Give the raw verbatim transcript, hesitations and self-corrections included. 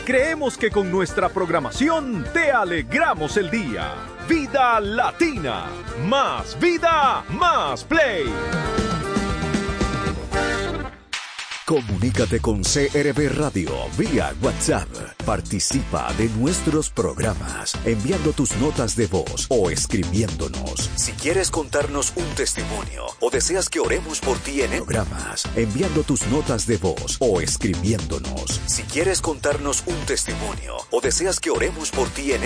Creemos que con nuestra programación te alegramos el día. Vida Latina. Más vida, más play. Comunícate con C R V Radio vía WhatsApp. Participa de nuestros programas enviando tus notas de voz o escribiéndonos. Si quieres contarnos un testimonio o deseas que oremos por ti en programas, enviando tus notas de voz o escribiéndonos. Si quieres contarnos un testimonio o deseas que oremos por ti en